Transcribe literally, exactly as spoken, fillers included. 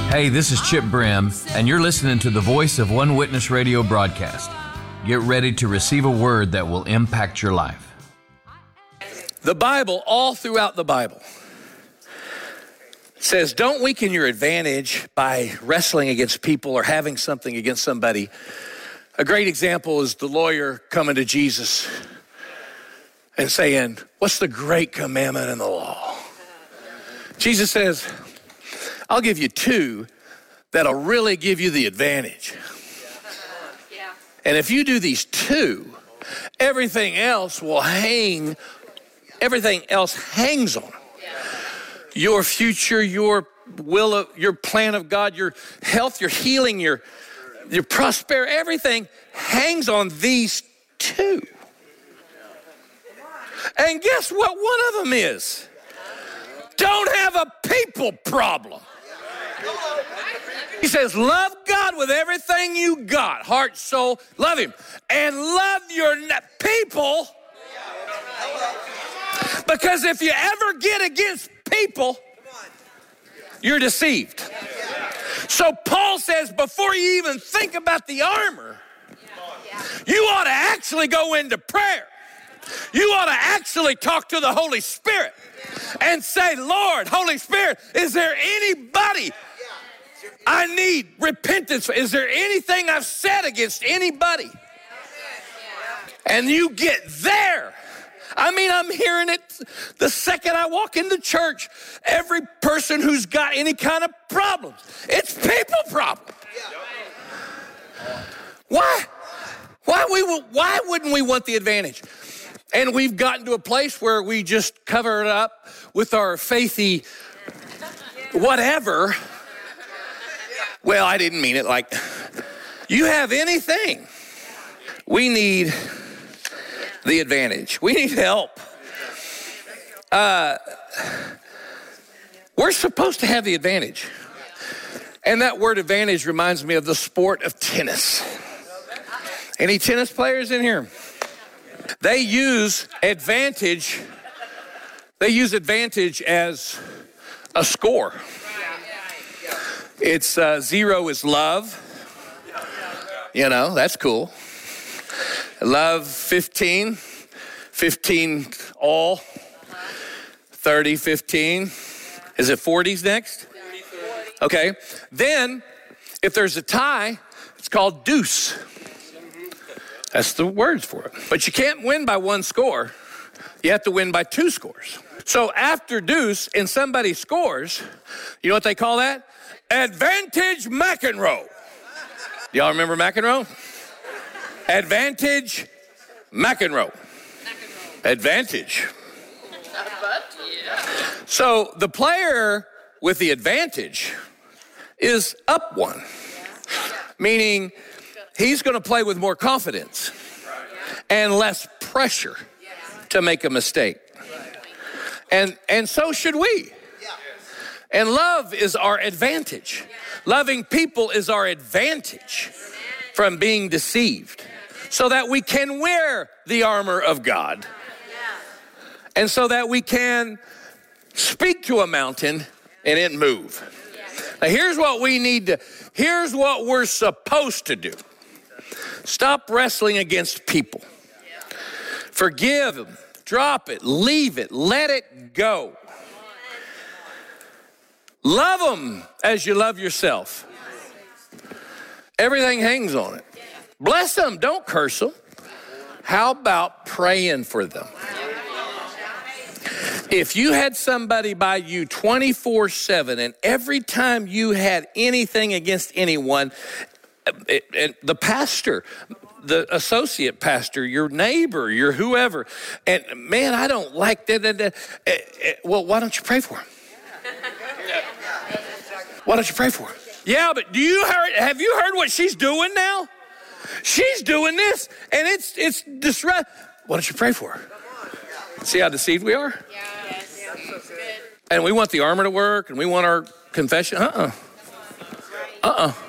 Hey, this is Chip Brim, and you're listening to the Voice of One Witness radio broadcast. Get ready to receive a word that will impact your life. The Bible, all throughout the Bible, says don't weaken your advantage by wrestling against people or having something against somebody. A great example is the lawyer coming to Jesus and saying, what's the great commandment in the law? Jesus says, I'll give you two that'll really give you the advantage. Yeah. And if you do these two, everything else will hang, everything else hangs on it. Yeah. Your future, your will, of, your plan of God, your health, your healing, your, your prosperity, everything hangs on these two. And guess what one of them is? Don't have a people problem. He says, love God with everything you got, heart, soul, love him. And love your people. Because if you ever get against people, you're deceived. So Paul says, before you even think about the armor, you ought to actually go into prayer. You ought to actually talk to the Holy Spirit and say, Lord, Holy Spirit, is there anybody I need repentance? Is there anything I've said against anybody? And you get there. I mean, I'm hearing it the second I walk into church. Every person who's got any kind of problems, it's people problems. Why? Why we? Why wouldn't we want the advantage? And we've gotten to a place where we just cover it up with our faithy whatever. Well, I didn't mean it like, you have anything. We need the advantage. We need help. Uh, we're supposed to have the advantage. And that word advantage reminds me of the sport of tennis. Any tennis players in here? They use advantage, they use advantage as a score. It's uh, zero is love. You know, that's cool. Love fifteen, fifteen all, thirty, fifteen. Is it forties next? Okay. Then, if there's a tie, it's called deuce. That's the words for it. But you can't win by one score. You have to win by two scores. So after deuce and somebody scores, you know what they call that? Advantage McEnroe. Y'all remember McEnroe? Advantage McEnroe. Advantage. So the player with the advantage is up one, meaning he's going to play with more confidence and less pressure to make a mistake. And and so should we. And love is our advantage. Loving people is our advantage from being deceived, so that we can wear the armor of God. And so that we can speak to a mountain and it move. Now here's what we need to, here's what we're supposed to do. Stop wrestling against people. Forgive them, drop it, leave it, let it go. Love them as you love yourself. Everything hangs on it. Bless them, don't curse them. How about praying for them? If you had somebody by you twenty-four seven and every time you had anything against anyone, it, it, the pastor, the associate pastor, your neighbor, your whoever, and man, I don't like that. that, that. Uh, uh, well, why don't you pray for him? Why don't you pray for him? Yeah, but do you heard? Have you heard what she's doing now? She's doing this, and it's it's disrupt. Why don't you pray for her? See how deceived we are? Yes. And we want the armor to work, and we want our confession. Uh-uh. Uh-uh.